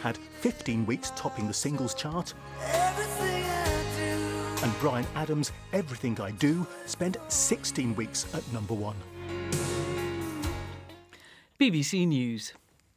had 15 weeks topping the singles chart. And Bryan Adams' Everything I Do spent 16 weeks at #1. BBC News.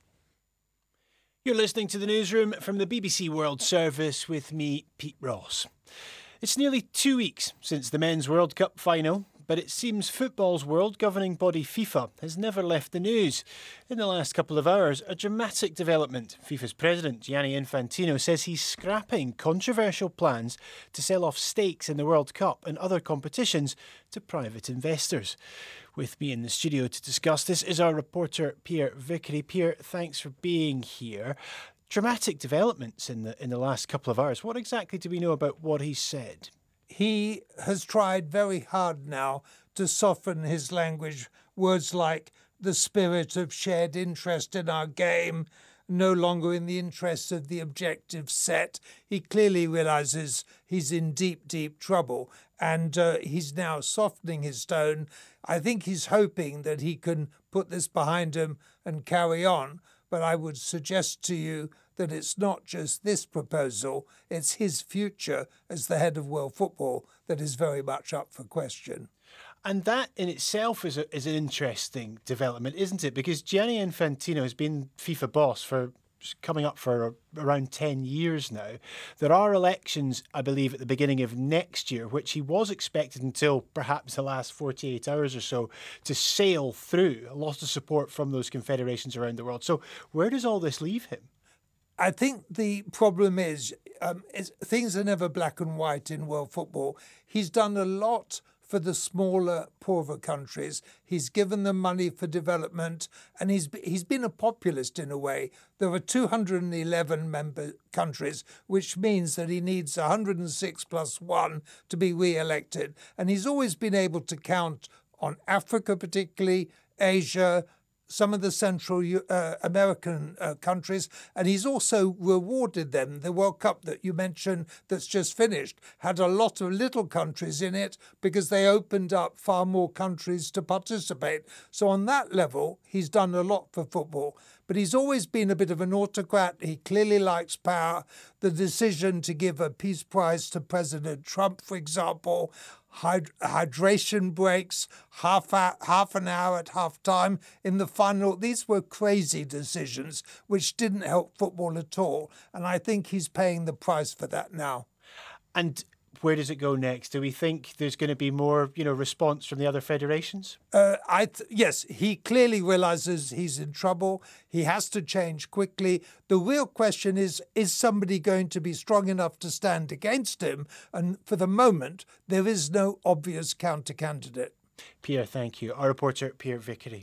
You're listening to the newsroom from the BBC World Service with me, Pete Ross. It's nearly 2 weeks since the Men's World Cup final, but it seems football's world governing body FIFA has never left the news. In the last couple of hours, a dramatic development. FIFA's president, Gianni Infantino, says he's scrapping controversial plans to sell off stakes in the World Cup and other competitions to private investors. With me in the studio to discuss this is our reporter, Pierre Vickery. Pierre, thanks for being here. Dramatic developments in the last couple of hours. What exactly do we know about what he said? He has tried very hard now to soften his language. Words like the spirit of shared interest in our game, no longer in the interests of the objective set. He clearly realises he's in deep, deep trouble, and he's now softening his tone. I think he's hoping that he can put this behind him and carry on. But I would suggest to you that it's not just this proposal, it's his future as the head of world football that is very much up for question. And that in itself is an interesting development, isn't it? Because Gianni Infantino has been FIFA boss for coming up for around 10 years now. There are elections, I believe, at the beginning of next year, which he was expected until perhaps the last 48 hours or so to sail through. A lot of support from those confederations around the world. So where does all this leave him? I think the problem is things are never black and white in world football. He's done a lot for the smaller, poorer countries. He's given them money for development, and he's been a populist in a way. There are 211 member countries, which means that he needs 106 plus 1 to be re-elected. And he's always been able to count on Africa particularly, Asia, some of the Central American countries, and he's also rewarded them. The World Cup that you mentioned that's just finished had a lot of little countries in it because they opened up far more countries to participate. So on that level, he's done a lot for football. But he's always been a bit of an autocrat. He clearly likes power. The decision to give a peace prize to President Trump, for example, hydration breaks, half an hour at half time in the final. These were crazy decisions which didn't help football at all. And I think he's paying the price for that now. And where does it go next? Do we think there's going to be more, response from the other federations? Yes, he clearly realises he's in trouble. He has to change quickly. The real question is somebody going to be strong enough to stand against him? And for the moment, there is no obvious counter-candidate. Pierre, thank you. Our reporter, Pierre Vickery.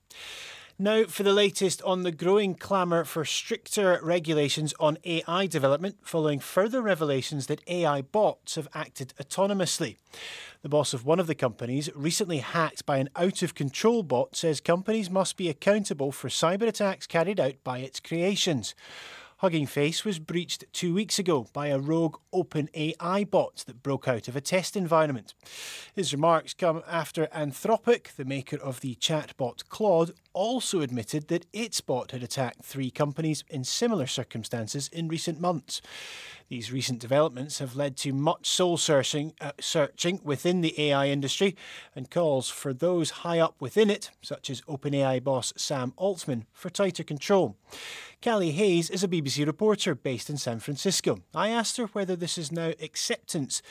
Now for the latest on the growing clamour for stricter regulations on AI development following further revelations that AI bots have acted autonomously. The boss of one of the companies, recently hacked by an out-of-control bot, says companies must be accountable for cyber attacks carried out by its creations. Hugging Face was breached 2 weeks ago by a rogue OpenAI bot that broke out of a test environment. His remarks come after Anthropic, the maker of the chatbot Claude, also admitted that its bot had attacked 3 companies in similar circumstances in recent months. These recent developments have led to much soul-searching within the AI industry and calls for those high up within it, such as OpenAI boss Sam Altman, for tighter control. Callie Hayes is a BBC reporter based in San Francisco. I asked her whether there is now acceptance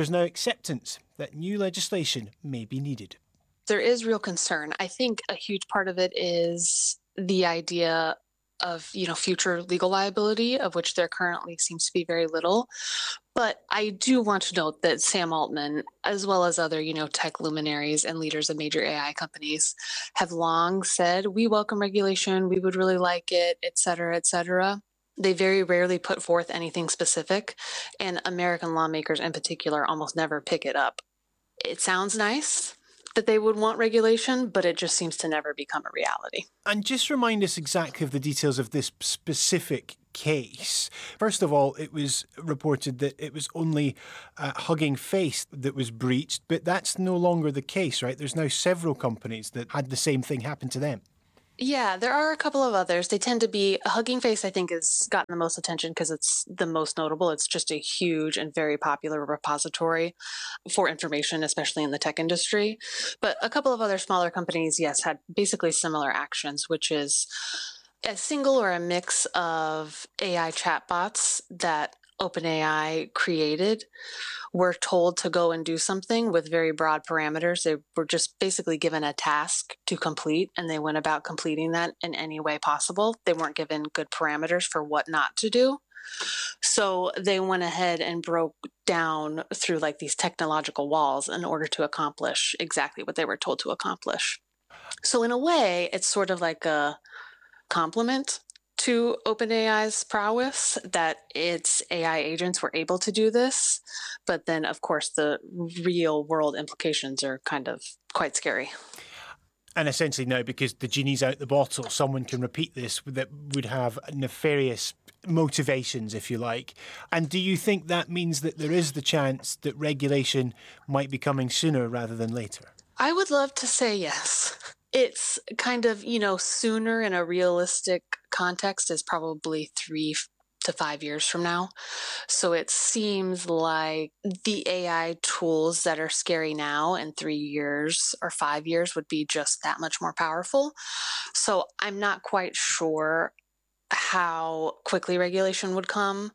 that new legislation may be needed. There is real concern. I think a huge part of it is the idea of, future legal liability, of which there currently seems to be very little. But I do want to note that Sam Altman, as well as other, tech luminaries and leaders of major AI companies, have long said, we welcome regulation, we would really like it, et cetera, et cetera. They very rarely put forth anything specific, and American lawmakers in particular almost never pick it up. It sounds nice that they would want regulation, but it just seems to never become a reality. And just remind us exactly of the details of this specific case. First of all, it was reported that it was only Hugging Face that was breached, but that's no longer the case, right? There's now several companies that had the same thing happen to them. Yeah, there are a couple of others. They tend to be Hugging Face, I think, has gotten the most attention because it's the most notable. It's just a huge and very popular repository for information, especially in the tech industry. But a couple of other smaller companies, yes, had basically similar actions, which is a single or a mix of AI chatbots that OpenAI created were told to go and do something with very broad parameters. They were just basically given a task to complete, and they went about completing that in any way possible. They weren't given good parameters for what not to do. So they went ahead and broke down through like these technological walls in order to accomplish exactly what they were told to accomplish. So in a way, it's sort of like a compliment to OpenAI's prowess that its AI agents were able to do this. But then, of course, the real world implications are kind of quite scary. And essentially now, because the genie's out the bottle, someone can repeat this that would have nefarious motivations, if you like. And do you think that means that there is the chance that regulation might be coming sooner rather than later? I would love to say yes. It's kind of, sooner in a realistic context is probably 3 to 5 years from now. So it seems like the AI tools that are scary now in 3 years or 5 years would be just that much more powerful. So I'm not quite sure how quickly regulation would come.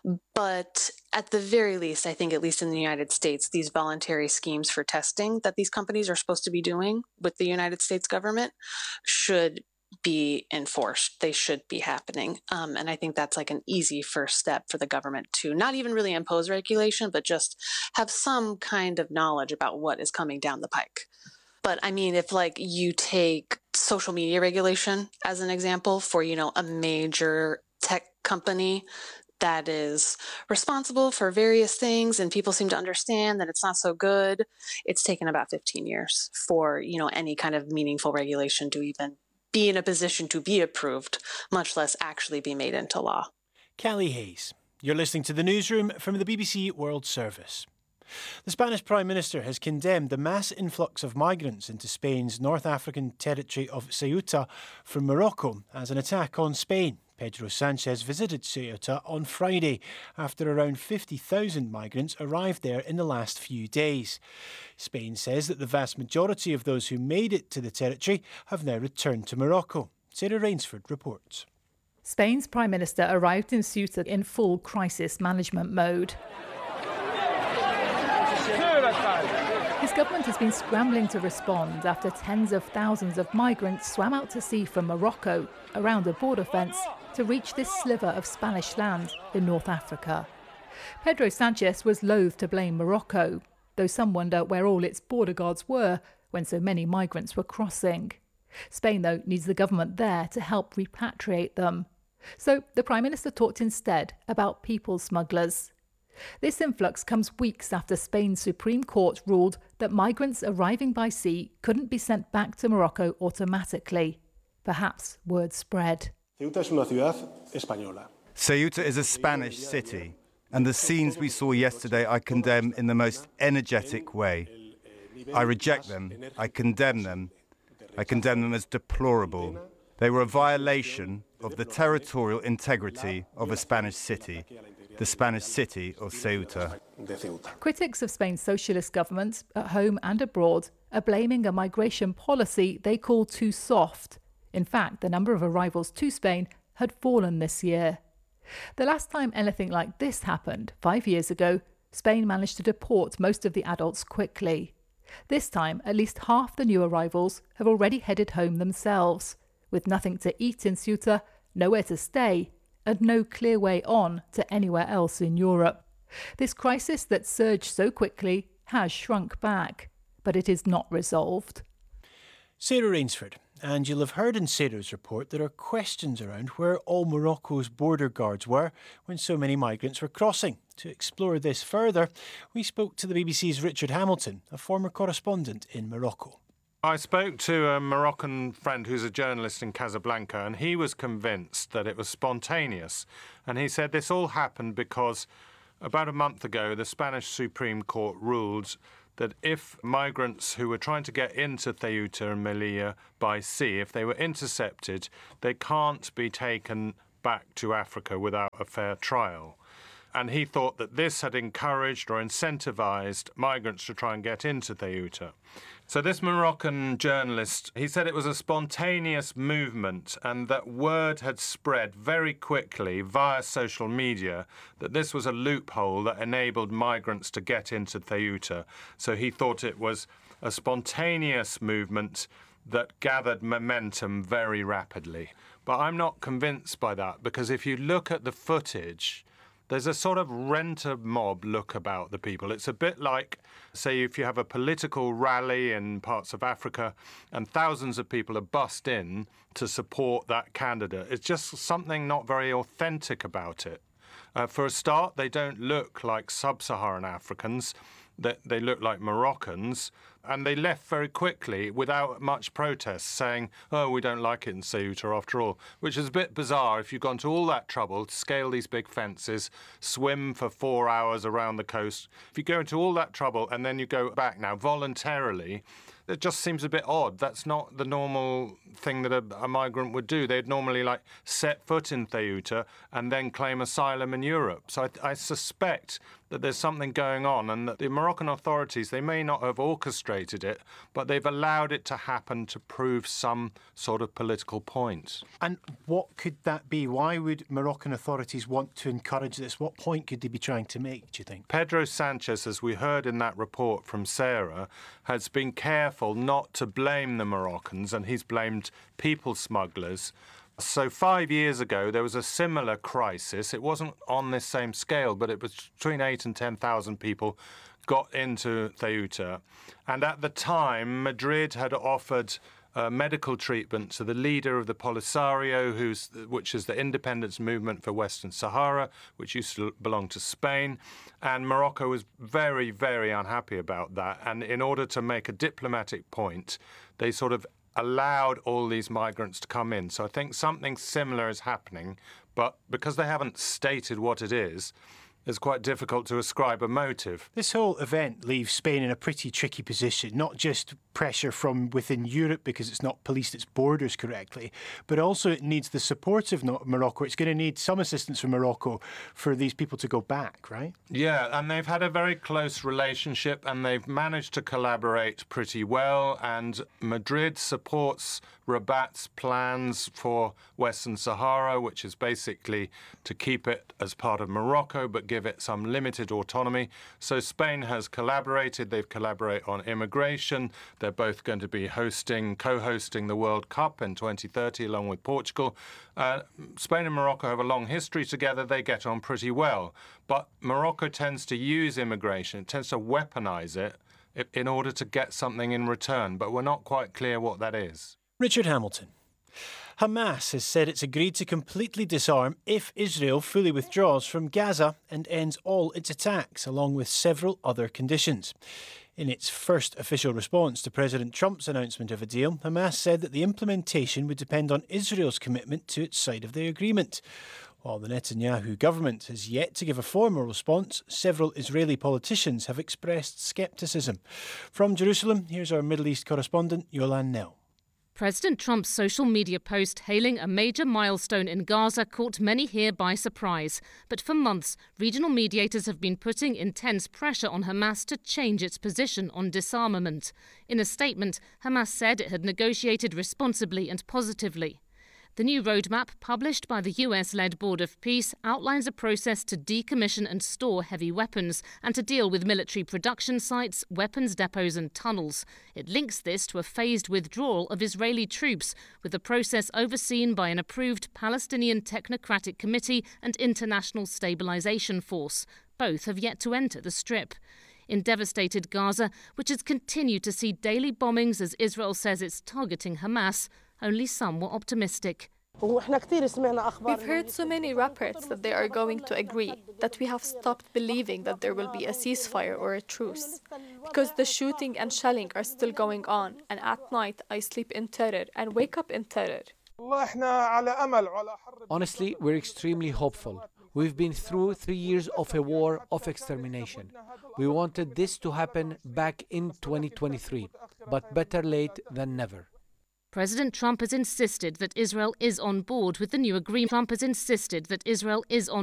But at the very least, I think at least in the United States, these voluntary schemes for testing that these companies are supposed to be doing with the United States government should be enforced. They should be happening. And I think that's like an easy first step for the government to not even really impose regulation, but just have some kind of knowledge about what is coming down the pike. But I mean, if like you take social media regulation as an example for, a major tech company that is responsible for various things and people seem to understand that it's not so good, it's taken about 15 years for, any kind of meaningful regulation to even be in a position to be approved, much less actually be made into law. Callie Hayes, you're listening to The Newsroom from the BBC World Service. The Spanish Prime Minister has condemned the mass influx of migrants into Spain's North African territory of Ceuta from Morocco as an attack on Spain. Pedro Sanchez visited Ceuta on Friday after around 50,000 migrants arrived there in the last few days. Spain says that the vast majority of those who made it to the territory have now returned to Morocco. Sarah Rainsford reports. Spain's Prime Minister arrived in Ceuta in full crisis management mode. His government has been scrambling to respond after tens of thousands of migrants swam out to sea from Morocco around a border fence to reach this sliver of Spanish land in North Africa. Pedro Sanchez was loath to blame Morocco, though some wonder where all its border guards were when so many migrants were crossing. Spain, though, needs the government there to help repatriate them. So the Prime Minister talked instead about people smugglers. This influx comes weeks after Spain's Supreme Court ruled that migrants arriving by sea couldn't be sent back to Morocco automatically. Perhaps word spread. Ceuta is a Spanish city, and the scenes we saw yesterday I condemn in the most energetic way. I reject them, I condemn them as deplorable. They were a violation of the territorial integrity of a Spanish city. The Spanish city of Ceuta. Critics of Spain's socialist government, at home and abroad, are blaming a migration policy they call too soft. In fact, the number of arrivals to Spain had fallen this year. The last time anything like this happened, 5 years ago, Spain managed to deport most of the adults quickly. This time, at least half the new arrivals have already headed home themselves, with nothing to eat in Ceuta, nowhere to stay, and no clear way on to anywhere else in Europe. This crisis that surged so quickly has shrunk back, but it is not resolved. Sarah Rainsford, and you'll have heard in Sarah's report there are questions around where all Morocco's border guards were when so many migrants were crossing. To explore this further, we spoke to the BBC's Richard Hamilton, a former correspondent in Morocco. I spoke to a Moroccan friend who's a journalist in Casablanca, and he was convinced that it was spontaneous. And he said this all happened because about a month ago, the Spanish Supreme Court ruled that if migrants who were trying to get into Ceuta and Melilla by sea, if they were intercepted, they can't be taken back to Africa without a fair trial. And he thought that this had encouraged or incentivized migrants to try and get into Ceuta. So this Moroccan journalist, he said it was a spontaneous movement and that word had spread very quickly via social media that this was a loophole that enabled migrants to get into Ceuta. So he thought it was a spontaneous movement that gathered momentum very rapidly. But I'm not convinced by that, because if you look at the footage, there's a sort of rent-a-mob look about the people. It's a bit like, say, if you have a political rally in parts of Africa and thousands of people are bussed in to support that candidate. It's just something not very authentic about it. For a start, they don't look like sub-Saharan Africans. They look like Moroccans, and they left very quickly without much protest, saying, oh, we don't like it in Ceuta after all, which is a bit bizarre if you've gone to all that trouble to scale these big fences, swim for 4 hours around the coast. If you go into all that trouble and then you go back now voluntarily, it just seems a bit odd. That's not the normal thing that a migrant would do. They'd normally set foot in Ceuta and then claim asylum in Europe. So I suspect that there's something going on, and that the Moroccan authorities, they may not have orchestrated it, but they've allowed it to happen to prove some sort of political point. And what could that be? Why would Moroccan authorities want to encourage this? What point could they be trying to make, do you think? Pedro Sanchez, as we heard in that report from Sarah, has been careful not to blame the Moroccans, and he's blamed people smugglers. So 5 years ago, there was a similar crisis. It wasn't on this same scale, but it was between 8,000 and 10,000 people got into Ceuta. And at the time, Madrid had offered medical treatment to the leader of the Polisario, which is the independence movement for Western Sahara, which used to belong to Spain. And Morocco was very, very unhappy about that. And in order to make a diplomatic point, they sort of allowed all these migrants to come in. So I think something similar is happening, but because they haven't stated what it is, it's quite difficult to ascribe a motive. This whole event leaves Spain in a pretty tricky position, not just pressure from within Europe because it's not policed its borders correctly, but also it needs the support of Morocco. It's going to need some assistance from Morocco for these people to go back, right? Yeah, and they've had a very close relationship and they've managed to collaborate pretty well, and Madrid supports Rabat's plans for Western Sahara, which is basically to keep it as part of Morocco but give it some limited autonomy. So Spain has collaborated. They've collaborated on immigration. They're both going to be co-hosting the World Cup in 2030 along with Portugal. Spain and Morocco have a long history together. They get on pretty well. But Morocco tends to use immigration. It tends to weaponize it in order to get something in return. But we're not quite clear what that is. Richard Hamilton. Hamas has said it's agreed to completely disarm if Israel fully withdraws from Gaza and ends all its attacks, along with several other conditions. In its first official response to President Trump's announcement of a deal, Hamas said that the implementation would depend on Israel's commitment to its side of the agreement. While the Netanyahu government has yet to give a formal response, several Israeli politicians have expressed scepticism. From Jerusalem, here's our Middle East correspondent, Yolan Nell. President Trump's social media post hailing a major milestone in Gaza caught many here by surprise. But for months, regional mediators have been putting intense pressure on Hamas to change its position on disarmament. In a statement, Hamas said it had negotiated responsibly and positively. The new roadmap, published by the US-led Board of Peace, outlines a process to decommission and store heavy weapons and to deal with military production sites, weapons depots and tunnels. It links this to a phased withdrawal of Israeli troops, with the process overseen by an approved Palestinian Technocratic Committee and International Stabilization Force. Both have yet to enter the Strip. In devastated Gaza, which has continued to see daily bombings as Israel says it's targeting Hamas, only some were optimistic. We've heard so many reports that they are going to agree, that we have stopped believing that there will be a ceasefire or a truce. Because the shooting and shelling are still going on, and at night I sleep in terror and wake up in terror. Honestly, we're extremely hopeful. We've been through 3 years of a war of extermination. We wanted this to happen back in 2023, but better late than never. President Trump has insisted that Israel is on board with the new agreement. Trump has insisted that Israel is on